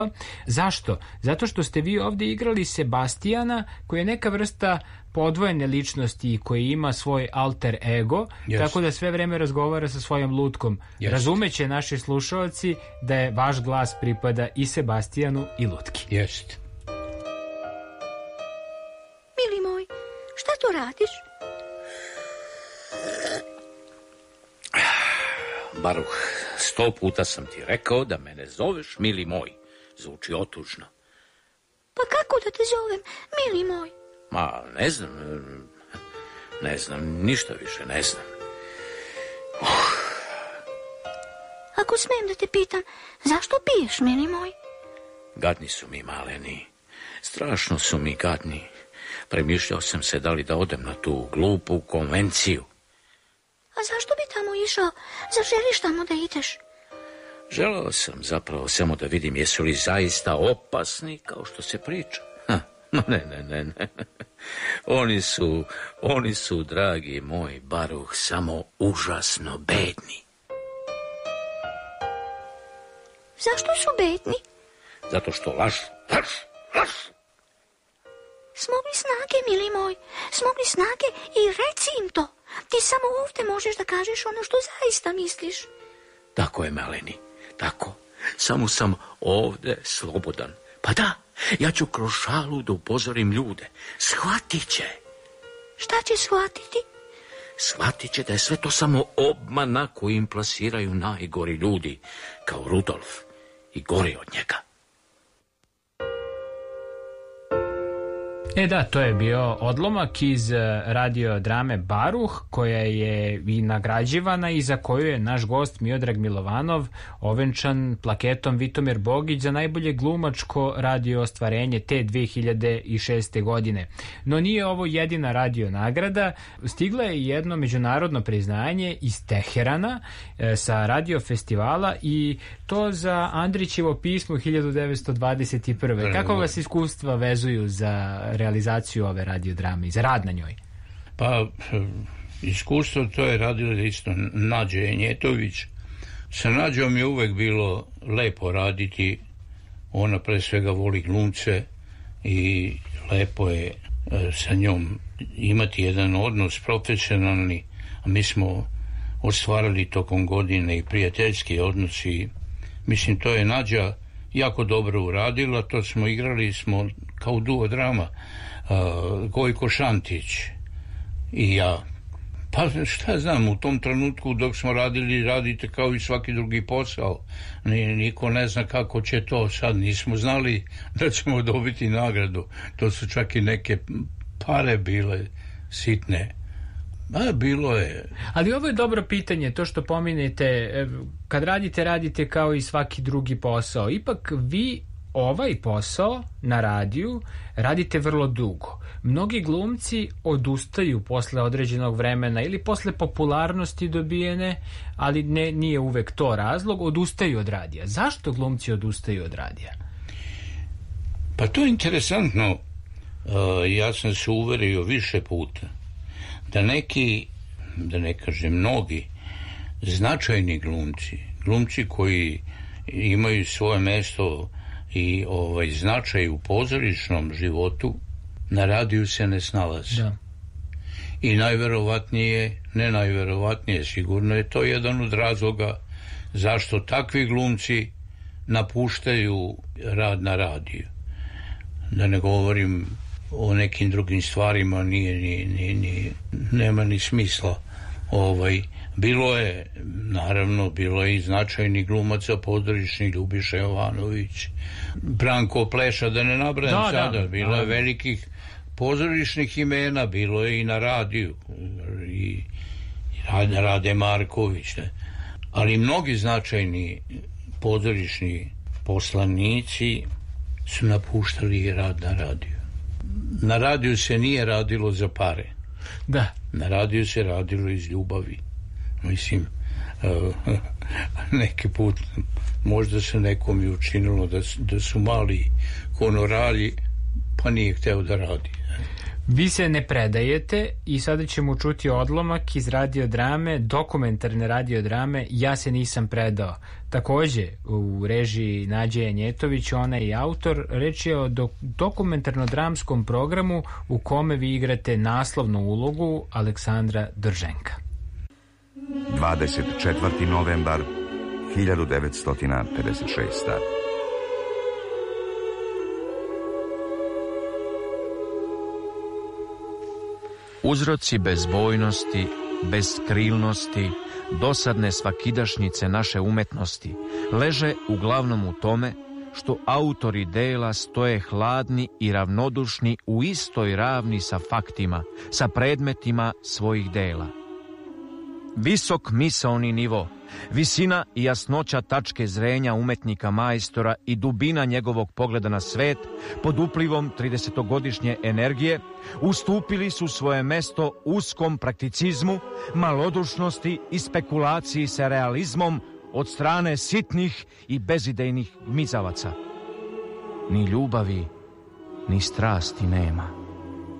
Zašto? Zato što ste vi ovde igrali Sebastijana, koji je neka vrsta podvojene ličnosti koji ima svoj alter ego, tako da sve vreme razgovara sa svojom lutkom. Razumeće naši slušalci da je vaš glas pripada i Sebastijanu i lutki. Jeste. Mili moj, šta tu radiš? Baruh, 100 puta sam ti rekao da me ne zoveš mili moj. Zvuči otužno. Pa kako da te zovem, mili moj? Ma, ne znam, ništa više ne znam. Ako smijem da te pitam, zašto piješ, mili moj? Gadni su mi, maleni. Strašno su mi gadni. Premišljao sam se da li da odem na tu glupu konvenciju. A zašto bi tamo išao? Zar želiš tamo da ideš? Želeo sam zapravo samo da vidim jesu li zaista opasni kao što se priča. Ne. Oni su, dragi moj Baruh, samo užasno bedni. Zašto su bedni? Zato što lažu. Smogli snage, mili moj, smogli snage i reci im to. Ti samo ovdje možeš da kažeš ono što zaista misliš. Tako je, maleni, tako. Samo sam ovdje slobodan. Pa da, ja ću kroz šalu da upozorim ljude. Shvatit će. Šta će shvatiti? Shvatit će da je sve to samo obmana koju im plasiraju najgori ljudi, kao Rudolf i gori od njega. Da, to je bio odlomak iz radio drame Baruh, koja je i nagrađivana i za koju je naš gost Miodrag Milovanov ovenčan plaketom Vitomir Bogić za najbolje glumačko radio ostvarenje te 2006. godine. No nije ovo jedina radio nagrada. Stigla je jedno međunarodno priznanje iz Teherana sa radio festivala i to za Andrićevo pismo 1921. Kako vas iskustva vezuju za realizaciju ove radiodrame i za rad na njoj? Pa, iskustvo to je radila isto Nađa Enjetović. Sa Nađom je uvek bilo lepo raditi. Ona pre svega voli glumce i lepo je sa njom imati jedan odnos profesionalni. A mi smo ostvarili tokom godine i prijateljski odnos i mislim to je Nađa jako dobro uradila. To smo igrali kao duo drama. Gojko Šantić i ja. Pa šta znam, u tom trenutku dok smo radite kao i svaki drugi posao. Niko ne zna kako će to. Sad nismo znali da ćemo dobiti nagradu. To su čak i neke pare bile sitne. Bilo je. Ali ovo je dobro pitanje, to što pominjete, kad radite kao i svaki drugi posao. Ipak vi ovaj posao na radiju radite vrlo dugo. Mnogi glumci odustaju posle određenog vremena ili posle popularnosti dobijene, ali nije uvek to razlog, odustaju od radija. Zašto glumci odustaju od radija? Pa to je interesantno. Ja sam se uverio više puta da neki, da ne kažem mnogi, značajni glumci koji imaju svoje mesto i značaj u pozorišnom životu, na radiju se ne snalaze. Da. I najverovatnije, sigurno je to jedan od razloga zašto takvi glumci napuštaju rad na radiju. Da ne govorim o nekim drugim stvarima, nema ni smisla. Bilo je i značajni glumaca pozorišni, Ljubiša Jovanović, Branko Pleša, da ne nabrajam sada. Bilo je velikih pozorišnih imena, bilo je i na radiju, i Rade Marković. Ali mnogi značajni pozorišni poslanici su napuštali rad na radiju. Na radiju se nije radilo za pare. Da. Na radiju se radilo iz ljubavi. Mislim, neki put možda se nekom je učinilo da su mali honorari, pa nije hteo da radi. Vi se ne predajete i sada ćemo čuti odlomak iz radiodrame, dokumentarne radiodrame Ja se nisam predao. Takođe u režiji Nađe Janjetović, ona je i autor. Reč je o dokumentarno-dramskom programu u kome vi igrate naslovnu ulogu Aleksandra Drženka. 24. novembar 1956. Uzroci bezbojnosti, beskrilnosti, dosadne svakidašnjice naše umetnosti leže uglavnom u tome što autori dela stoje hladni i ravnodušni u istoj ravni sa faktima, sa predmetima svojih dela. Visok misaoni nivo, visina i jasnoća tačke zrenja umetnika majstora i dubina njegovog pogleda na svet pod uplivom 30-godišnje energije ustupili su svoje mesto uskom prakticizmu, malodušnosti i spekulaciji sa realizmom od strane sitnih i bezidejnih gmizavaca. Ni ljubavi, ni strasti nema.